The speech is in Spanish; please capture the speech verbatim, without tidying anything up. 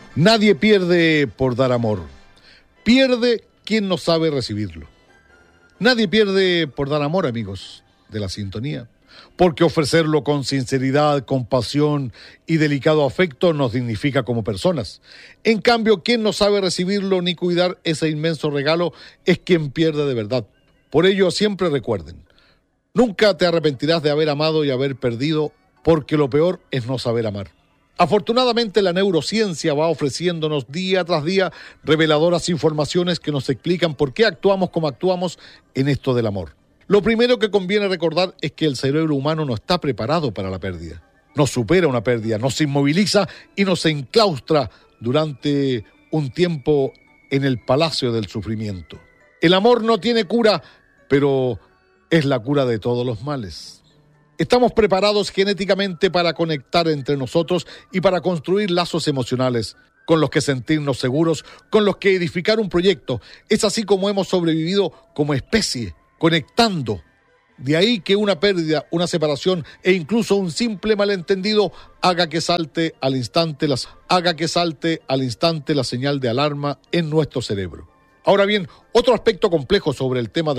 Nadie pierde por dar amor. Pierde quien no sabe recibirlo. Nadie pierde por dar amor, amigos de la sintonía, porque ofrecerlo con sinceridad, compasión y delicado afecto nos dignifica como personas. En cambio, quien no sabe recibirlo ni cuidar ese inmenso regalo es quien pierde de verdad. Por ello, siempre recuerden, nunca te arrepentirás de haber amado y haber perdido, porque lo peor es no saber amar. Afortunadamente, la neurociencia va ofreciéndonos día tras día reveladoras informaciones que nos explican por qué actuamos como actuamos en esto del amor. Lo primero que conviene recordar es que el cerebro humano no está preparado para la pérdida. Nos supera una pérdida, nos inmoviliza y nos enclaustra durante un tiempo en el palacio del sufrimiento. El amor no tiene cura, pero es la cura de todos los males. Estamos preparados genéticamente para conectar entre nosotros y para construir lazos emocionales con los que sentirnos seguros, con los que edificar un proyecto. Es así como hemos sobrevivido como especie, conectando. De ahí que una pérdida, una separación e incluso un simple malentendido haga que salte al instante las, haga que salte al instante la señal de alarma en nuestro cerebro. Ahora bien, otro aspecto complejo sobre el tema de